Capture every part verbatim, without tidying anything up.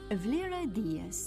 Vlera e dijes.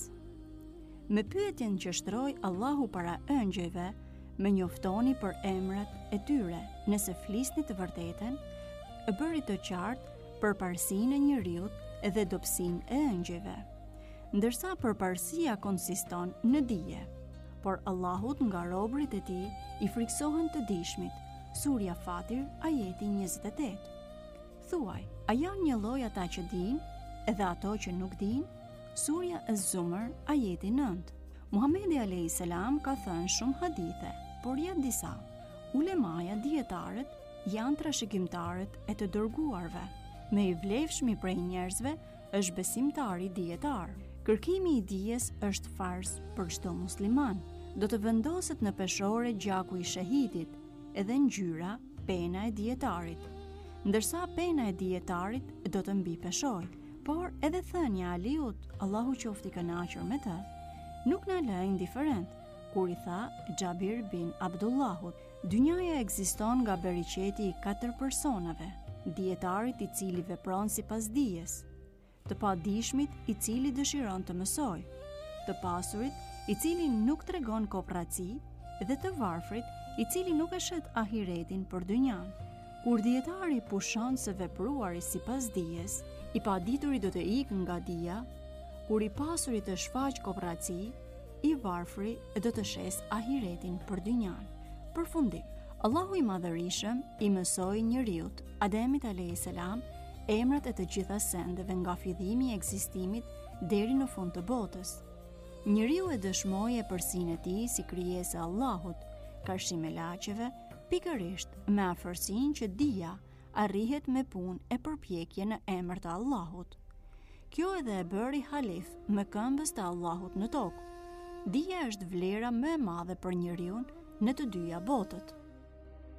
Me pyetjen që shtroi Allahu para ëngjëjve, me njoftoni për emrat e tyre, nëse flisni të vërtetën, e bëri të qartë përparësinë e njeriut dhe dobësinë e ëngjëjve. Ndërsa përparësia konsiston në dije, por Allahut nga robërit e tij i friksohen të dishmit. Surja Fatir, ajeti njëzet e tetë. Thuaj, a janë një lloj ata që dinë edhe ato që nuk dinë? Surja Az-Zumar, ajeti nëntë. Muhamedi alayhis salam ka thënë shumë hadithe, por janë disa. Ulemaja, dietarët, janë trashëgimtarët e të dërguarve. Me i vlefshmi prej njerëzve është besimtari dietar. Kërkimi i dijes është fars për çdo musliman. Do të vendoset në peshore gjaku i shahidit, edhe ngjyra, pena e dietarit. Ndërsa pena e dietarit do të mbi peshoj, por edhe thënia Aliut, Allahu qoftë i kënaqur me të, nuk na lë indiferent, kur i tha Xhabir bin Abdullahut, dynjaja ekziston nga bereqeti i katër personave: dietarit i cili vepron sipas dijes, të padijshmit i cili dëshiron të mësoj, të pasurit i cili nuk tregon kooperaci dhe të varfrit i cili nuk e shet ahiretin për dynjan. Kur dietari pushon së vepruari sipas dijes, i padituri do të ikë nga dija, kur i pasuri të shfaq kooperaci, i varfri do të shes ahiretin për dynjan. Përfundim, Allahu i Madhërisëm i mësoi njeriut, Ademit alayhis salam, emrat e të gjitha sendeve nga fillimi i ekzistimit deri në fund të botës. Njeriu e dëshmoi epërsinë e tij si krijesë e Allahut, karshi me laqeve, pikërisht me afërsinë që dija arrihet me punë e përpjekje në emër të Allahut. Kjo edhe e bëri halif me këmbës të Allahut në tokë. Dija është vlera më e madhe për njeriu në të dyja botët.